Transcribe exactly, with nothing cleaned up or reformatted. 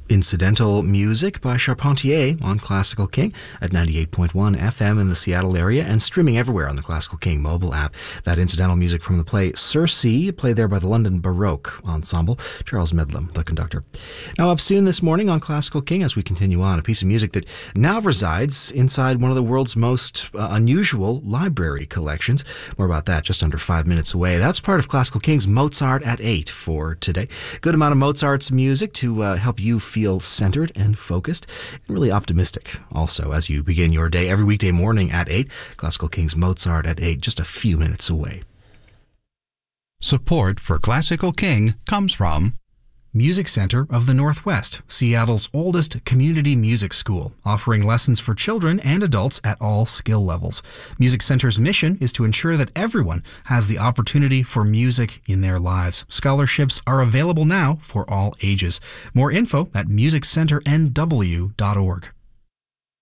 Incidental music by Charpentier on Classical King at ninety-eight point one F M in the Seattle area and streaming everywhere on the Classical King mobile app. That incidental music from the play Circe, played there by the London Baroque Ensemble. Charles Medlam, the conductor. Now up soon this morning on Classical King, as we continue on, a piece of music that now resides inside one of the world's most uh, unusual library collections. More about that just under five minutes away. That's part of Classical King's Mozart at eight for today. Good amount of Mozart's music to uh, help you feel centered and focused and really optimistic also as you begin your day every weekday morning at eight. Classical King's Mozart at eight, just a few minutes away. Support for Classical King comes from Music Center of the Northwest, Seattle's oldest community music school, offering lessons for children and adults at all skill levels. Music Center's mission is to ensure that everyone has the opportunity for music in their lives. Scholarships are available now for all ages. More info at music center n w dot org.